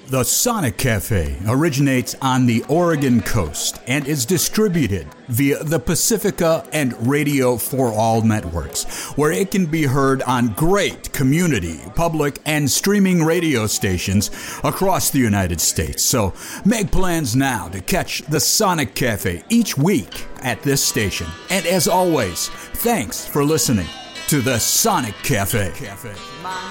The Sonic Cafe originates on the Oregon coast and is distributed via the Pacifica and Radio for All networks, where it can be heard on great community, public, and streaming radio stations across the United States. So make plans now to catch the Sonic Cafe each week at this station. And as always, thanks for listening to the Sonic Cafe.